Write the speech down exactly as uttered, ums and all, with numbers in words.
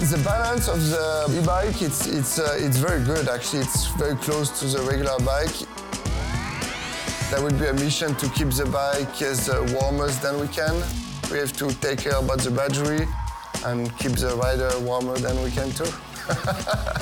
The balance of the e-bike, it's, it's, uh, it's very good actually. It's very close to the regular bike. That would be a mission to keep the bike as uh, warm as than we can. We have to take care about the battery and keep the rider warmer than we can too.